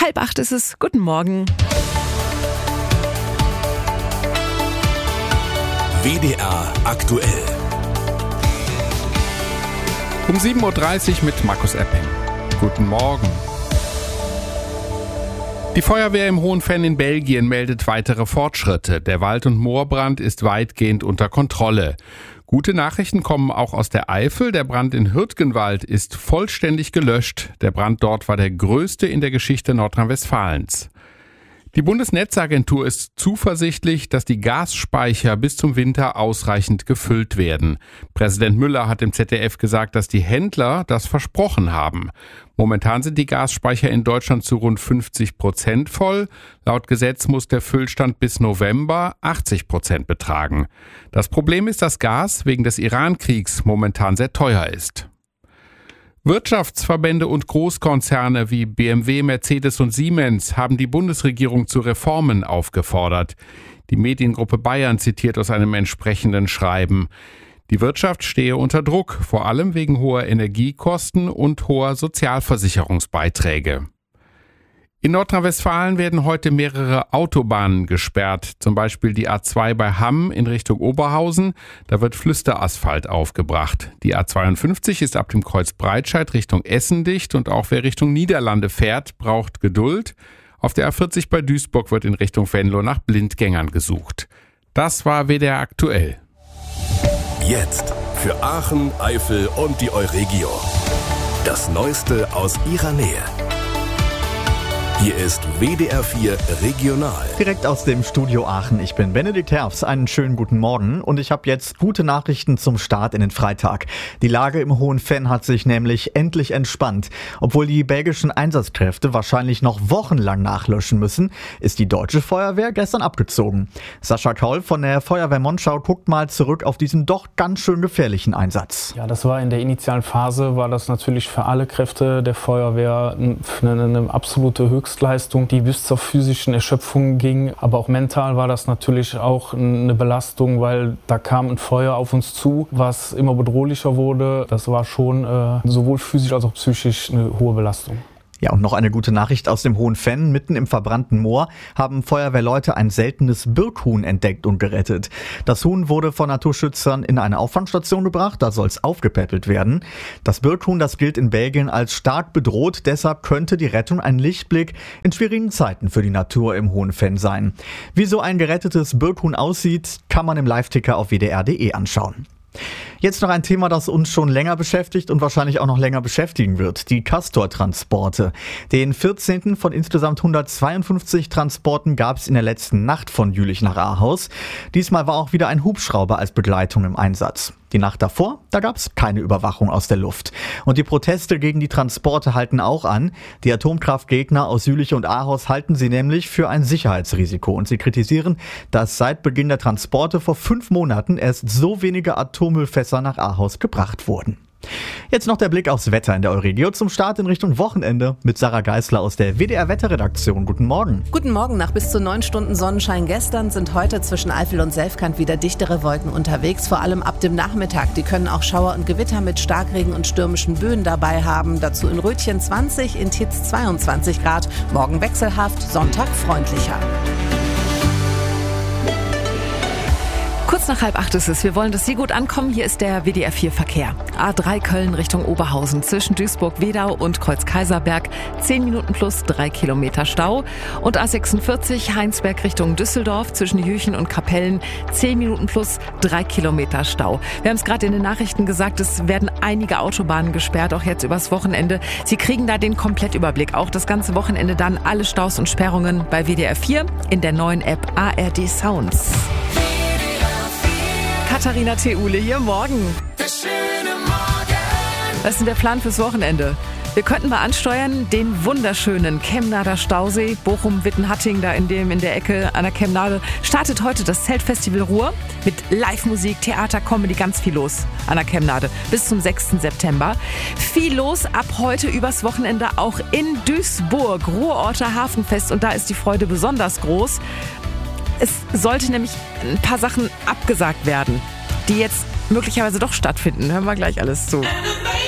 7:30 ist es. Guten Morgen. WDR aktuell. Um 7:30 Uhr mit Markus Epping. Guten Morgen. Die Feuerwehr im Hohenfenn in Belgien meldet weitere Fortschritte. Der Wald- und Moorbrand ist weitgehend unter Kontrolle. Gute Nachrichten kommen auch aus der Eifel. Der Brand in Hürtgenwald ist vollständig gelöscht. Der Brand dort war der größte in der Geschichte Nordrhein-Westfalens. Die Bundesnetzagentur ist zuversichtlich, dass die Gasspeicher bis zum Winter ausreichend gefüllt werden. Präsident Müller hat im ZDF gesagt, dass die Händler das versprochen haben. Momentan sind die Gasspeicher in Deutschland zu rund 50% voll. Laut Gesetz muss der Füllstand bis November 80% betragen. Das Problem ist, dass Gas wegen des Iran-Kriegs momentan sehr teuer ist. Wirtschaftsverbände und Großkonzerne wie BMW, Mercedes und Siemens haben die Bundesregierung zu Reformen aufgefordert. Die Mediengruppe Bayern zitiert aus einem entsprechenden Schreiben. Die Wirtschaft stehe unter Druck, vor allem wegen hoher Energiekosten und hoher Sozialversicherungsbeiträge. In Nordrhein-Westfalen werden heute mehrere Autobahnen gesperrt, zum Beispiel die A2 bei Hamm in Richtung Oberhausen. Da wird Flüsterasphalt aufgebracht. Die A52 ist ab dem Kreuz Breitscheid Richtung Essen dicht und auch wer Richtung Niederlande fährt, braucht Geduld. Auf der A40 bei Duisburg wird in Richtung Venlo nach Blindgängern gesucht. Das war WDR aktuell. Jetzt für Aachen, Eifel und die Euregio. Das Neueste aus ihrer Nähe. Hier ist WDR 4 Regional. Direkt aus dem Studio Aachen. Ich bin Benedikt Herfs. Einen schönen guten Morgen. Und ich habe jetzt gute Nachrichten zum Start in den Freitag. Die Lage im Hohenfenn hat sich nämlich endlich entspannt. Obwohl die belgischen Einsatzkräfte wahrscheinlich noch wochenlang nachlöschen müssen, ist die deutsche Feuerwehr gestern abgezogen. Sascha Kaul von der Feuerwehr Monschau guckt mal zurück auf diesen doch ganz schön gefährlichen Einsatz. Ja, das war in der initialen Phase, war das natürlich für alle Kräfte der Feuerwehr eine absolute Höchstleistung, die bis zur physischen Erschöpfung ging. Aber auch mental war das natürlich auch eine Belastung, weil da kam ein Feuer auf uns zu, was immer bedrohlicher wurde. Das war schon sowohl physisch als auch psychisch eine hohe Belastung. Ja, und noch eine gute Nachricht aus dem Hohenfenn. Mitten im verbrannten Moor haben Feuerwehrleute ein seltenes Birkhuhn entdeckt und gerettet. Das Huhn wurde von Naturschützern in eine Auffangstation gebracht, da soll es aufgepäppelt werden. Das Birkhuhn, das gilt in Belgien als stark bedroht, deshalb könnte die Rettung ein Lichtblick in schwierigen Zeiten für die Natur im Hohenfenn sein. Wie so ein gerettetes Birkhuhn aussieht, kann man im Live-Ticker auf wdr.de anschauen. Jetzt noch ein Thema, das uns schon länger beschäftigt und wahrscheinlich auch noch länger beschäftigen wird. Die Castor-Transporte. Den 14. von insgesamt 152 Transporten gab es in der letzten Nacht von Jülich nach Ahaus. Diesmal war auch wieder ein Hubschrauber als Begleitung im Einsatz. Die Nacht davor, da gab es keine Überwachung aus der Luft. Und die Proteste gegen die Transporte halten auch an. Die Atomkraftgegner aus Jülich und Ahaus halten sie nämlich für ein Sicherheitsrisiko. Und sie kritisieren, dass seit Beginn der Transporte vor 5 Monaten erst so wenige Atommüllfässer nach Ahaus gebracht wurden. Jetzt noch der Blick aufs Wetter in der Euregio zum Start in Richtung Wochenende mit Sarah Geisler aus der WDR-Wetterredaktion. Guten Morgen. Guten Morgen. Nach bis zu 9 Stunden Sonnenschein gestern sind heute zwischen Eifel und Selfkant wieder dichtere Wolken unterwegs, vor allem ab dem Nachmittag. Die können auch Schauer und Gewitter mit Starkregen und stürmischen Böen dabei haben. Dazu in Rötchen 20, in Tietz 22 Grad. Morgen wechselhaft, Sonntag freundlicher. Kurz nach 7:30 ist es. Wir wollen, dass Sie gut ankommen. Hier ist der WDR 4 Verkehr. A3 Köln Richtung Oberhausen. Zwischen Duisburg-Wedau und Kreuz-Kaiserberg 10 Minuten plus 3 Kilometer Stau. Und A46 Heinsberg Richtung Düsseldorf. Zwischen Jüchen und Kapellen 10 Minuten plus 3 Kilometer Stau. Wir haben es gerade in den Nachrichten gesagt, es werden einige Autobahnen gesperrt, auch jetzt übers Wochenende. Sie kriegen da den Komplettüberblick. Auch das ganze Wochenende dann alle Staus und Sperrungen bei WDR 4 in der neuen App ARD Sounds. Katharina Theule hier, morgen. Was ist denn der Plan fürs Wochenende? Wir könnten mal ansteuern den wunderschönen Kemnader Stausee, Bochum-Wittenhatting, da in der Ecke an der Kemnade, startet heute das Zeltfestival Ruhr mit Live-Musik, Theater, Comedy, ganz viel los an der Kemnade bis zum 6. September. Viel los ab heute übers Wochenende auch in Duisburg, Ruhrorter Hafenfest, und da ist die Freude besonders groß. Es sollte nämlich ein paar Sachen abgesagt werden, die jetzt möglicherweise doch stattfinden. Hören wir gleich alles zu.